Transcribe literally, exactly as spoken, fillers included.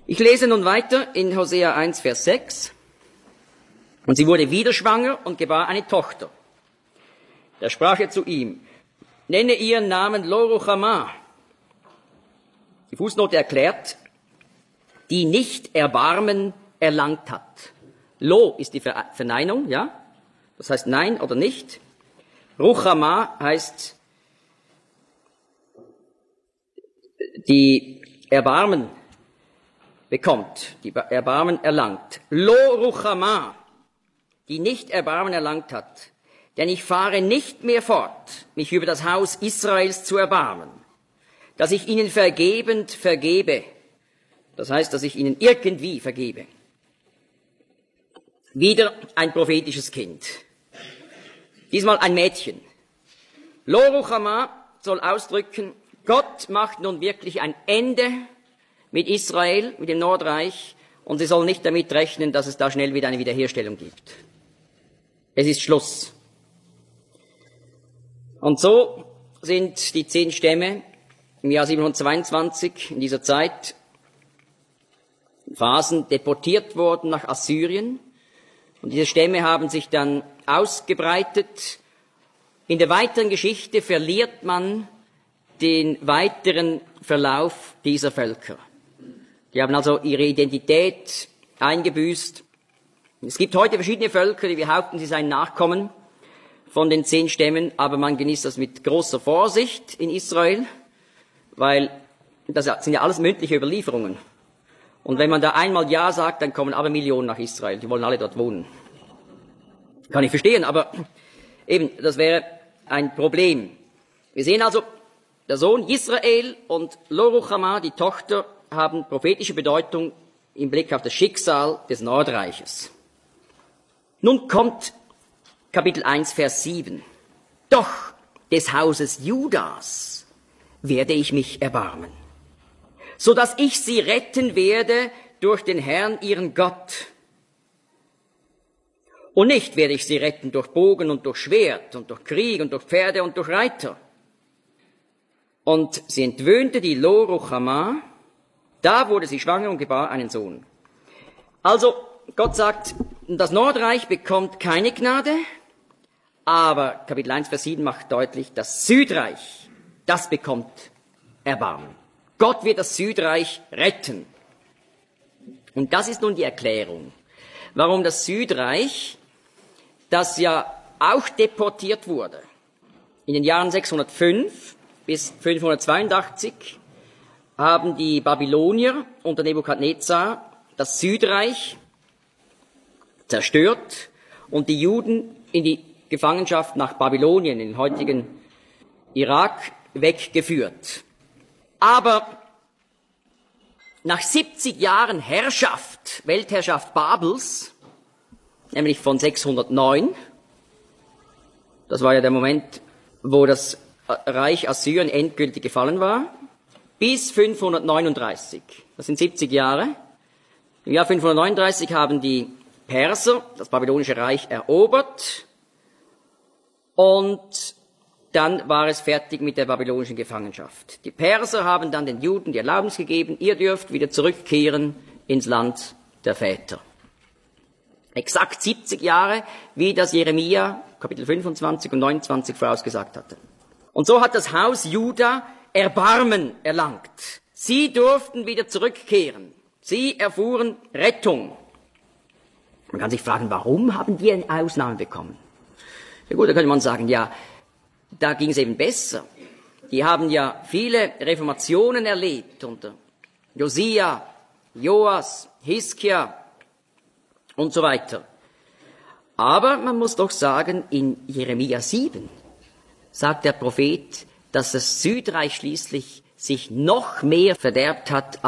Ich lese nun weiter in Hosea eins, Vers sechs. Und sie wurde wieder schwanger und gebar eine Tochter. Da sprach er zu ihm, nenne ihren Namen Lo-Ruhamah. Die Fußnote erklärt, die nicht Erbarmen erlangt hat. Lo ist die Verneinung, ja? Das heißt nein oder nicht. Ruhamah heißt die Erbarmen bekommt, die Erbarmen erlangt. Lo-Ruhamah, die nicht Erbarmen erlangt hat. Denn ich fahre nicht mehr fort, mich über das Haus Israels zu erbarmen, dass ich ihnen vergebend vergebe. Das heißt, dass ich ihnen irgendwie vergebe. Wieder ein prophetisches Kind. Diesmal ein Mädchen. Lo-Ruhamah soll ausdrücken, Gott macht nun wirklich ein Ende mit Israel, mit dem Nordreich, und sie sollen nicht damit rechnen, dass es da schnell wieder eine Wiederherstellung gibt. Es ist Schluss. Und so sind die zehn Stämme im Jahr siebenhundertzweiundzwanzig in dieser Zeit Phasen deportiert worden nach Assyrien. Und diese Stämme haben sich dann ausgebreitet. In der weiteren Geschichte verliert man den weiteren Verlauf dieser Völker. Die haben also ihre Identität eingebüßt. Es gibt heute verschiedene Völker, die behaupten, sie seien Nachkommen von den zehn Stämmen, aber man genießt das mit großer Vorsicht in Israel, weil das sind ja alles mündliche Überlieferungen. Und wenn man da einmal Ja sagt, dann kommen aber Millionen nach Israel. Die wollen alle dort wohnen. Kann ich verstehen, aber eben, das wäre ein Problem. Wir sehen also, der Sohn Israel und Lo-Ruhamah, die Tochter, haben prophetische Bedeutung im Blick auf das Schicksal des Nordreiches. Nun kommt Kapitel eins, Vers sieben. Doch des Hauses Judas werde ich mich erbarmen, so dass ich sie retten werde durch den Herrn, ihren Gott. Und nicht werde ich sie retten durch Bogen und durch Schwert und durch Krieg und durch Pferde und durch Reiter. Und sie entwöhnte die Lo-Ruhamah, da wurde sie schwanger und gebar einen Sohn. Also, Gott sagt, das Nordreich bekommt keine Gnade, aber Kapitel eins, Vers sieben macht deutlich, das Südreich, das bekommt Erbarmen. Gott wird das Südreich retten. Und das ist nun die Erklärung, warum das Südreich, das ja auch deportiert wurde, in den Jahren sechshundertfünf bis fünfhundertzweiundachtzig haben die Babylonier unter Nebukadnezar das Südreich zerstört und die Juden in die Gefangenschaft nach Babylonien, in den heutigen Irak, weggeführt. Aber nach siebzig Jahren Herrschaft, Weltherrschaft Babels, nämlich von sechshundertneun, das war ja der Moment, wo das Reich Assyrien endgültig gefallen war, bis fünfhundertneununddreißig. Das sind siebzig Jahre. Im Jahr fünfhundertneununddreißig haben die Perser das babylonische Reich erobert und dann war es fertig mit der babylonischen Gefangenschaft. Die Perser haben dann den Juden die Erlaubnis gegeben, ihr dürft wieder zurückkehren ins Land der Väter. Exakt siebzig Jahre, wie das Jeremia, Kapitel fünfundzwanzig und neunundzwanzig vorausgesagt hatte. Und so hat das Haus Juda Erbarmen erlangt. Sie durften wieder zurückkehren. Sie erfuhren Rettung. Man kann sich fragen, warum haben die eine Ausnahme bekommen? Ja gut, da könnte man sagen, ja, da ging es eben besser. Die haben ja viele Reformationen erlebt unter Josia, Joas, Hiskia und so weiter. Aber man muss doch sagen, in Jeremia sieben sagt der Prophet, dass das Südreich schließlich sich noch mehr verderbt hat